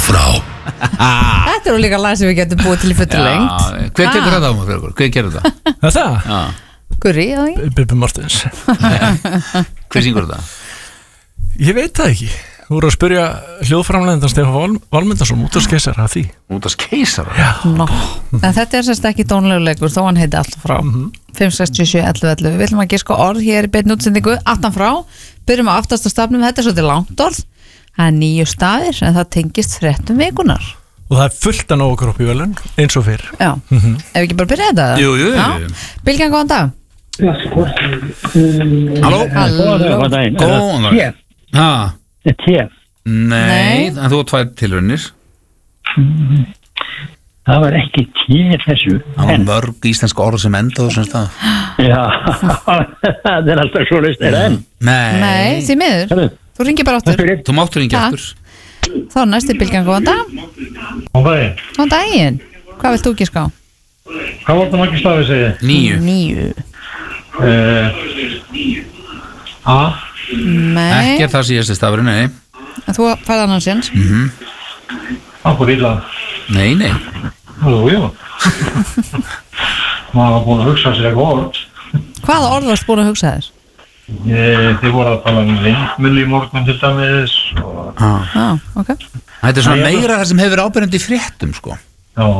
frá. Þetta líka lag sem við getum búið til í fullri lengt. Hver tekur þetta á mig fyrir ykkur? Hver gerir þetta? Það? Gurri, eða ekki? Bubbi Mortens. Hver syngur þetta? Ég veit það ekki. Þú voru að spyrja hljóðframleiðandan Stefán Valmundarsson, Útvarpskeisar að því. Útvarpskeisar? Já. En þetta er sérst ekki tónleguleikur, þó hann heiti alltaf frá 5, 6, 7, 11, 11. Við ætlum að giska orð hér í beinni útsendingu 18 frá, byrjum á aftasta stafnum. Þetta er svolítið langt orð. Það er 9 stafir, en það tengist fréttum vikunar. Og það er fullt að ná okkur upp í velun, eins og fyrr. Já, ef ekki bara byrja þetta? Jú. Bilgjan, góðan dag. Halló? Góðan dag. Tef. Nei, en þú har 2 tilraunir. Það var ekki tef þessu. Það var mörg íslensk orð sem endaðu sem stað. Já, það er alltaf svo list. Er það enn? Nei, því miður. Þú ringir bara áttur. Þú máttur ringja aftur. Þá er næsti Bilgjan, góðan dag. Góðan daginn. Hvað vilt þú giska á? Hvað var það margir stafið segið? 9. A. Nei. Ekki er það síðasti stafurinn, nei. En þú færði annan séns. Akkur illa. Nei. Jú. Maður var búin að hugsa sér eitthvað orð. Hvaða orð varst búin að hugsa þér? Þið voru að tala vindmyllu í morgun til dæmis. Ok. Þetta er svona meira það sem hefur áberandi í fréttum, sko. Já.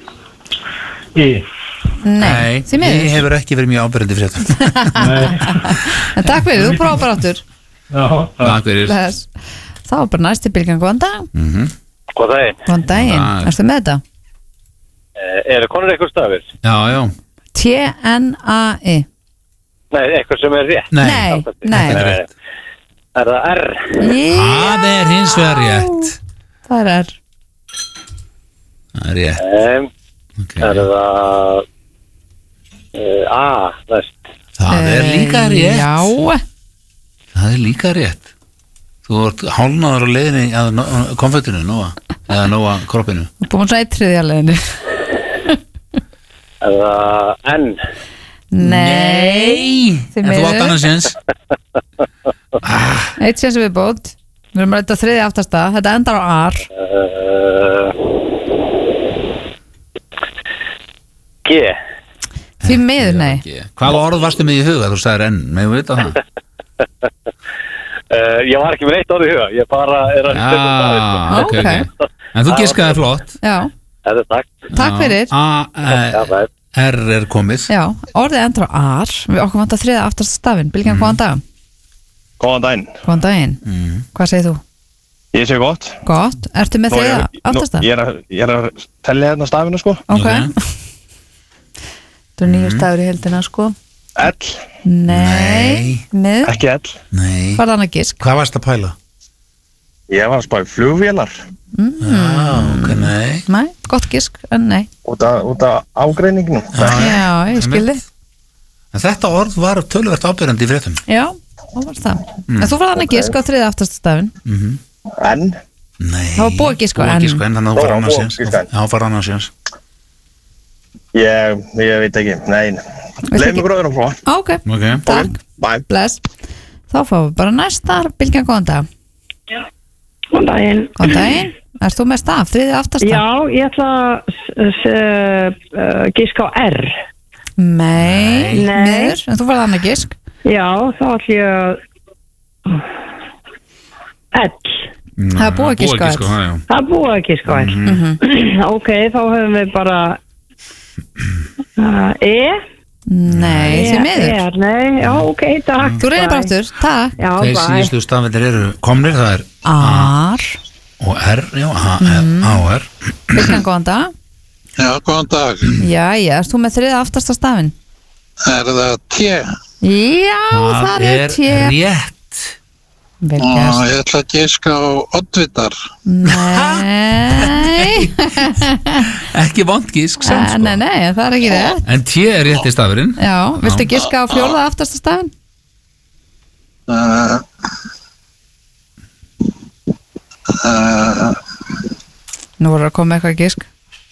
Nei, því miður. Ég hefur ekki verið mjög áberandi í fréttum. En takk fyrir, þú prófa bara áttur. Já, takk fyrir. Þá er bara næsti Bilgjan, góðan dag. Góðan daginn. Góðan daginn, erstu með þetta? Er það konur eitthvað stafir? Já. T-N-A-I. Nei, eitthvað sem er rétt. Nei. Er það R? Það er hins vegar rétt. Það er R. Það er rétt. Er það A, næst. Það er líka rétt. Já. Það er líka rétt. Þú vart hálnaður á leiðinni að konfettinu, eða nóa kroppinu. Þú búin svo 1/3 á leiðinni. Er það N? Nei. En þú átt annars séns. Eitt séns við bótt. Við erum að þetta 3. aftasta. Þetta endar á R. G. Því miður, nei. Hvaða orð varstu með í huga? Þú sagðir N, megum við vita það? Ég var ekki með eitt orð í huga. Ég bara er að stefna það. Ok. En þú giskaði flott. Já. Þetta er takk. Takk fyrir. R er komið. Já, orðið endar á R. Við okkur vantar 3. aftasta stafinn. Bilgjan, góðan dag. Góðan daginn. Góðan daginn. Hvað segir þú? Ég segi gott. Gott. Ertu með 3. aftasta? Ég er að tellja hérna stafinu, sko. Ok. Þú er 9 stafur í heildina, sko. L. Nei. Miður. Ekki L. Nei. Hvað er annað gisk? Hvað varst að pæla? Ég var að spá í flugvélar. Ok, nei. Nei, gott gisk, en nei. Út af ágreininginu. Já, ég skilði. En þetta orð var töluvert áberandi í fréttum. Já, það var það. En þú færði annað gisk á 3. aftasta stafinn. N. Nei. Það var búið gisk á N. Þannig að þú fara annars séns. Já, fara annars séns. Ég veit ekki, nei. Leif mig gróður að prófa. Ok, takk. Bye. Bless. Þá fáum við bara næstar. Bilgjan, góðan dag. Góðan daginn. Góðan daginn. Erst þú með staf? 3. aftasta? Já, ég ætla að giska á R. Nei. Miður, en þú færði annað gisk. Já, þá ætla ég að L. Það er búið að giska á L. Það er búið að giska á L. Ok, þá höfum við bara E. Nei, því miður. Nei, já, ok, takk. Þú reynir bara aftur, takk. Já, þeir síðustu stafir eru komnir, það er R og R, já, A-R. Bilgjan, góðan dag. Já, góðan dag. Jæja, erst þú með 3. aftasta stafinn? Er það T? Já, það er T. Það er rétt. Ég ætla að giska á oddvitar. Nei. Ekki vond gisk sem, sko. Nei, það er ekki rétt. En T er rétt í stafurinn. Já, viltu giska á 4. aftasta stafinn? Nú voru að koma eitthvað gisk.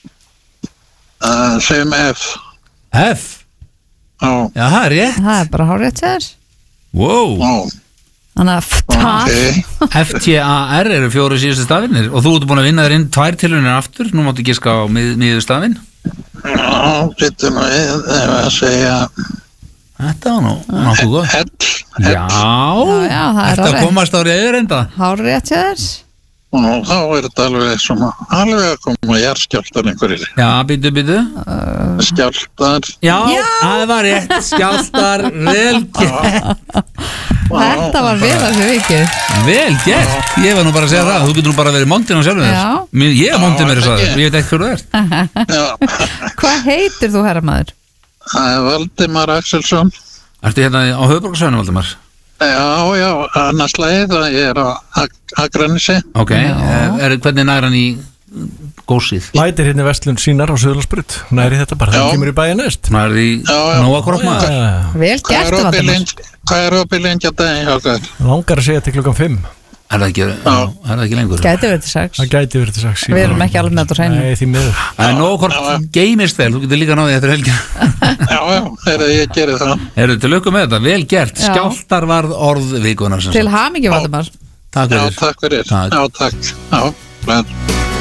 Segjum F. F? Já, það er rétt. Það er bara hár rétt sér. Wow. Þannig að FTAR eru 4 síðustu stafinir og þú ert búin að vinna þér inn 2 tilraunir aftur, nú máttu giska á miður stafin. Já, getur nú að segja Þetta var nokkuð gott. Já, það er þetta komast árið auðrenda. Hárið rétt hjá þér. og þá er þetta alveg svona alveg að koma jarðskjálftar einhverjir. Já, býtu. Skjálftar. Já, það var rétt, skjálftar, vel gert. Þetta var vel að þau ekki. Vel gert, ég var nú bara að segja það, þú getur nú bara verið montinn á sjálfum þess. Ég er montinn mér þess að ég veit ekki hverju það er. Hvað heitir þú, herramaður? Það er Valdimar Axelsson. Ertu hérna á höfuðborgarsvæðinu, Valdimar? Já, annars lagið það ég er á Akranesi. Ok, hvernig nær hann í gósið? Lætir hérna Vestlund sínar á Suðurlandsbraut. Næri þetta bara, það kemur í bæinn næst. Nær í Nóakroppmaður. Vel gert, Valdimar. Hvað er opið lengi að daginn hjá okkur? Langar að segja til klukkan 5. Er það ekki lengur? Gæti verið til 6. Það gæti verið til 6. Við erum ekki alveg með þetta hreinu. Nei, því miður. Það er Nóakropp geimist vel, þú getur líka náðið eftir helgina. Já, ég gerir það. Eru til lukku með þetta, vel gert. Skjálftar varð orð vikunar. Til hamingju, Valdimar. Takk fyrir. Já, takk fyrir. Já, takk. Já,